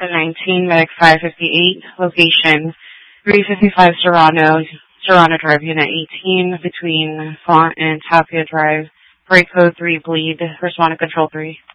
2019, Medic 558, location 355 Serrano Drive, Unit 18, between Font and Tapia Drive, break code 3, bleed, respond to control 3.